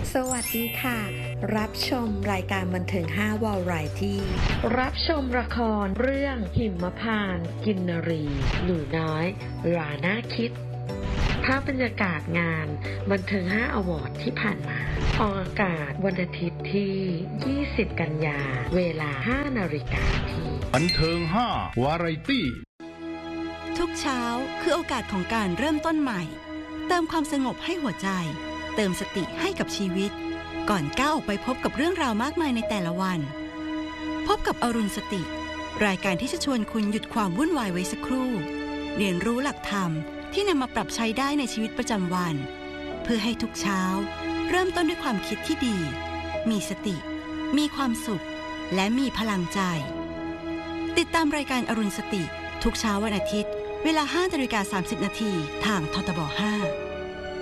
สวัสดีค่ะ รับชมรายการบันเทิง5วาไรตี้รับชมละครเรื่องหิมพานต์กินนรีหนูน้อยราน่าคิดภาพบรรยากาศงานบันเทิง5อวอร์ดที่ผ่านมาออกอากาศวันอาทิตย์ที่ 20 กันยาเวลา 5 นาฬิกาที่บันเทิง5วาไรตี้ทุกเช้าคือโอกาสของการเริ่มต้นใหม่เติมความสงบให้หัวใจเติมสติให้กับชีวิตก่อนก้าวออกไปพบกับเรื่องราวมากมายในแต่ละวันพบกับอรุณสติรายการที่จะชวนคุณหยุดความวุ่นวายไว้สักครู่เรียนรู้หลักธรรมที่นำมาปรับใช้ได้ในชีวิตประจำวันเพื่อให้ทุกเช้าเริ่มต้นด้วยความคิดที่ดีมีสติมีความสุขและมีพลังใจติดตามรายการอรุณสติทุกเช้าวันอาทิตย์เวลา 5:30 น.ทางททบ 5